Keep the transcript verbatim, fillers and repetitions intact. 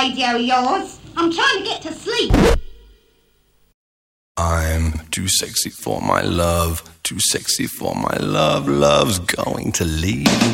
radio of yours. I'm trying to get to sleep. I'm too sexy for my love, too sexy for my love. Love's going to leave